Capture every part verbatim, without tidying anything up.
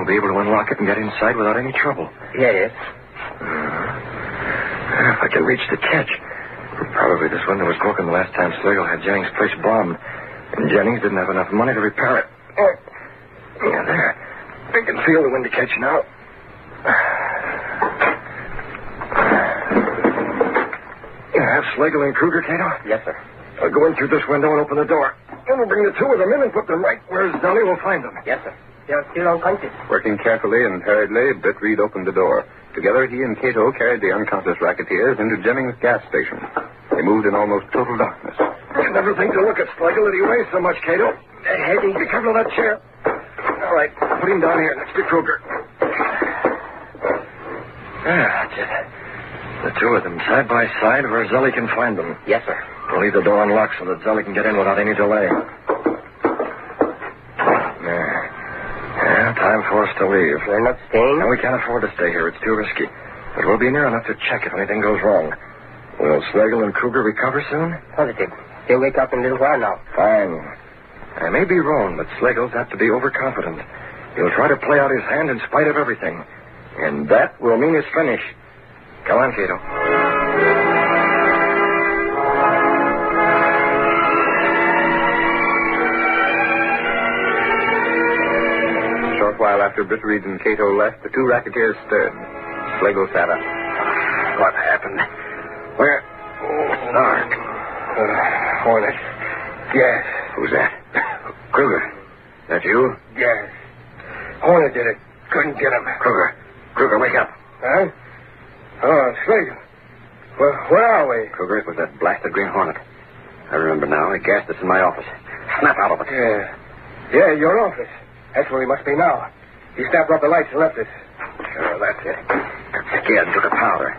we'll be able to unlock it and get inside without any trouble. Yes. Uh, if I can reach the catch. Probably this window was broken the last time Slagle had Jennings' place bombed. And Jennings didn't have enough money to repair it. Oh. Yeah, there. I can feel the window catch now. You have Slagle and Kruger, Cato? Yes, sir. I'll go in through this window and open the door. Then we'll bring the two of them in and put them right where Zelly will find them. Yes, sir. They're still unconscious. Working carefully and hurriedly, Britt Reed opened the door. Together, he and Cato carried the unconscious racketeers into Jennings' gas station. They moved in almost total darkness. I never think to look at Slagle that he weighs so much, Cato. Hey, hey, be careful of that chair. All right, put him down here next to Kruger. Yeah, that's it. The two of them, side by side, where Zelly can find them. Yes, sir. We'll leave the door unlocked so that Zelly can get in without any delay. There. Yeah, time for us to leave. They're not staying? No, we can't afford to stay here. It's too risky. But we'll be near enough to check if anything goes wrong. Will Slagle and Kruger recover soon? Positive. They'll wake up in a little while now. Fine. I may be wrong, but Slagle's apt to be overconfident. He'll try to play out his hand in spite of everything. And that will mean his finish. Come on, Cato. A short while after Britt Reed and Cato left, the two racketeers stirred. Slagle sat up. What happened? Where? Oh, dark. Uh, Hornet. Yes. Who's that? Kruger. That you? Yes. Hornet did it. Couldn't get him. Kruger. Kruger, wake up. Huh? Oh, Slagle. Well, where are we? Kruger, it was that blasted Green Hornet. I remember now. He gassed us in my office. Snap out of it. Yeah. Yeah, your office. That's where we must be now. He snapped off the lights and left us. Sure, that's it. Got scared and took a powder.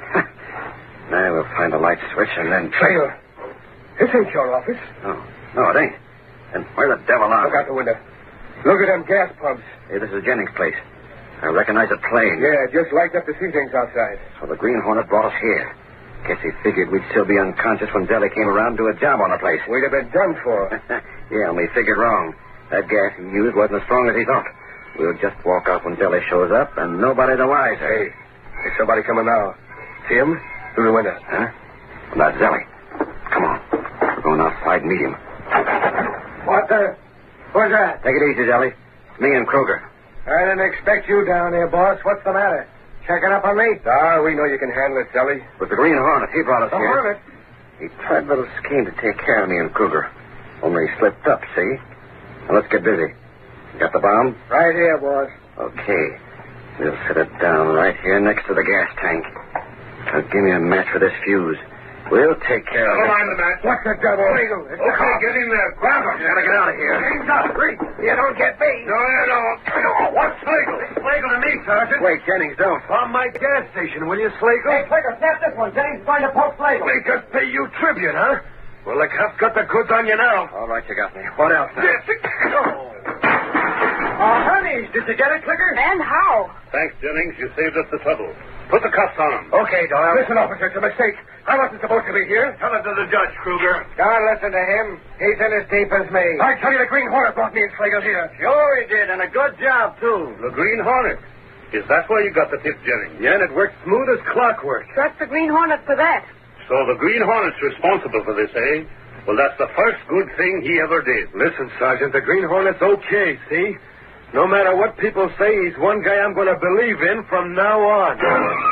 Now we'll find the light switch and then... Slagle. This ain't your office. No. No, it ain't. And where the devil are Look out the window. Look at them gas pumps. Hey, this is Jennings' place. I recognize it plain. Yeah, just lights up to see things outside. So the Green Hornet brought us here. Guess he figured we'd still be unconscious when Zelly came around to do a job on the place. We'd have been done for. Yeah, and we figured wrong. That gas he used wasn't as strong as he thought. We'll just walk out when Zelly shows up, and nobody the wiser. Hey, there's somebody coming now. See him? Through the window. Huh? Well, that's Zelly. Come on. We're going outside and meet him. What the? What's that? Take it easy, Zelly. It's me and Kruger. I didn't expect you down here, boss. What's the matter? Checking up on me? Ah, we know you can handle it, Zelly. With the Green Hornet, he brought us The here. Hornet? He tried a little scheme to take care of me and Kruger. Only he slipped up, see? Now let's get busy. You got the bomb? Right here, boss. Okay. We'll set it down right here next to the gas tank. Now give me a match for this fuse. We'll take care of it. Come on, the match. What the devil? Slagle. Okay, get in there. Grab him. Gotta get out of here. Hands up. You don't get me. No, you don't. What's Slagle? Slagle to me, Sergeant. Wait, Jennings, don't. Bomb my gas station, will you, Slagle? Hey, Slagle, snap this one. Jennings is going to poke Slagle. They just pay you tribute, huh? Well, the cup's got the goods on you now. All right, you got me. What else? Now? Oh, honey, did you get it, Clicker? And how? Thanks, Jennings. You saved us the trouble. Put the cuffs on him. Okay, Doyle. Listen, officer, it's a mistake. I wasn't supposed to be here. Tell it to the judge, Kruger. Don't listen to him. He's in as deep as me. I tell you, the Green Hornet brought me and Slagle here. Sure he did, and a good job, too. The Green Hornet. Is that where you got the tip, Jennings? Yeah, and it worked smooth as clockwork. Trust the Green Hornet for that. So the Green Hornet's responsible for this, eh? Well, that's the first good thing he ever did. Listen, Sergeant, the Green Hornet's okay, see? No matter what people say, he's one guy I'm going to believe in from now on.